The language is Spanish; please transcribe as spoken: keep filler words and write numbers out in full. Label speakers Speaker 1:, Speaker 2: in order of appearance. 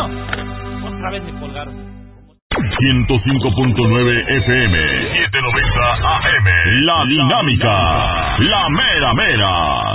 Speaker 1: Bueno, otra vez me colgaron.
Speaker 2: ciento cinco punto nueve F M, setecientos noventa A M. La Dinámica, la mera mera.